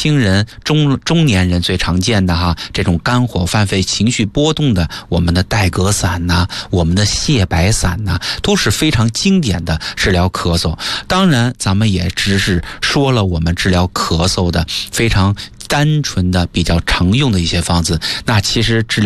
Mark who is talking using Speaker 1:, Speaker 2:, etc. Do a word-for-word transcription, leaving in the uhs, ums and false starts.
Speaker 1: 轻人、中中年人最常见的哈，这种肝火犯肺、情绪波动的，我们的带格散呐、我们的泻白散呐，都是非常经典的治疗咳嗽。当然，咱们也只是说了我们治疗咳嗽的非常单纯的、比较常用的一些方子。那其实治疗